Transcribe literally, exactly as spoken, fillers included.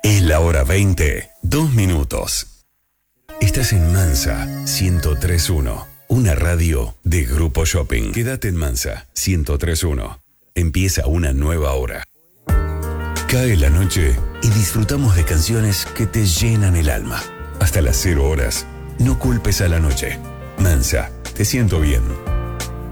Es la hora veinte, dos minutos. Estás en Mansa ciento tres punto uno, una radio de Grupo Shopping. Quédate en Mansa ciento tres punto uno. Empieza una nueva hora. Cae la noche y disfrutamos de canciones que te llenan el alma. Hasta las cero horas, no culpes a la noche. Mansa, te siento bien.